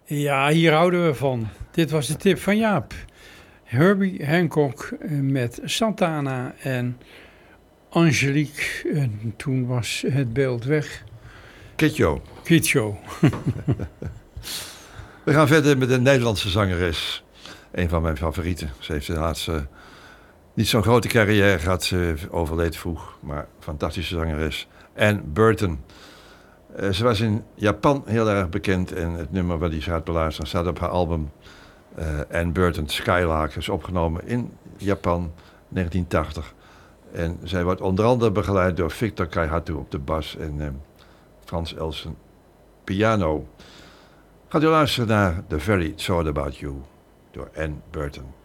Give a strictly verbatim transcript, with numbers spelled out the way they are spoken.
Ja, hier houden we van. Dit was de tip van Jaap. Herbie Hancock met Santana en Angelique. En toen was het beeld weg. Kid Joe. Kid Joe. We gaan verder met een Nederlandse zangeres. Een van mijn favorieten. Ze heeft de laatste niet zo'n grote carrière gehad. Ze overleed vroeg, maar fantastische zangeres. Anne Burton. Uh, ze was in Japan heel erg bekend. En het nummer wat die ze gaat beluisteren staat op haar album uh, Anne Burton Skylark. Is opgenomen in Japan negentien tachtig. En zij wordt onder andere begeleid door Victor Kaihatu op de bas en uh, Frans Elsen piano. Gaat u luisteren naar The Very Thought About You door Anne Burton.